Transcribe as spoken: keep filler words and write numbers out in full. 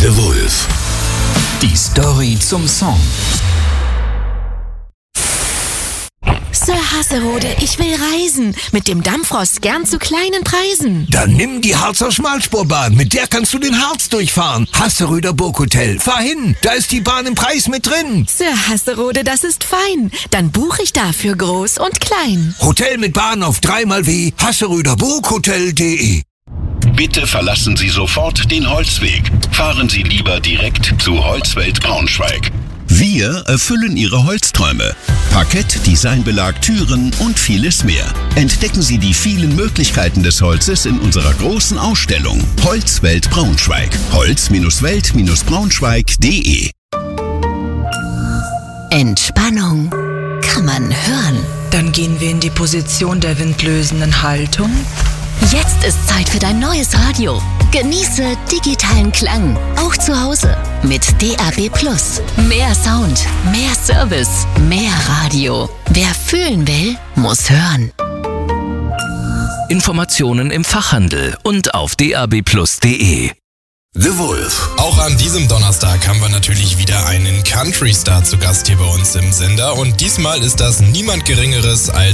The Wolf. Die Story zum Song. Sir Hasserode, ich will reisen. Mit dem Dampfrost gern zu kleinen Preisen. Dann nimm die Harzer Schmalspurbahn. Mit der kannst du den Harz durchfahren. Hasseröder Burghotel. Fahr hin, da ist die Bahn im Preis mit drin. Sir Hasserode, das ist fein. Dann buche ich dafür groß und klein. Hotel mit Bahn auf dreimal W. Hasseröder Burghotel punkt de. Bitte verlassen Sie sofort den Holzweg. Fahren Sie lieber direkt zu Holzwelt Braunschweig. Wir erfüllen Ihre Holzträume. Parkett, Designbelag, Türen und vieles mehr. Entdecken Sie die vielen Möglichkeiten des Holzes in unserer großen Ausstellung Holzwelt Braunschweig. holz Welt Braunschweig punkt de. Entspannung kann man hören. Dann gehen wir in die Position der windlösenden Haltung. Jetzt ist Zeit für dein neues Radio. Genieße digitalen Klang, auch zu Hause. Mit D A B Plus. Mehr Sound, mehr Service, mehr Radio. Wer fühlen will, muss hören. Informationen im Fachhandel und auf d a b plus punkt de. The Wolf. Auch an diesem Donnerstag haben wir natürlich wieder einen Country-Star zu Gast hier bei uns im Sender. Und diesmal ist das niemand Geringeres als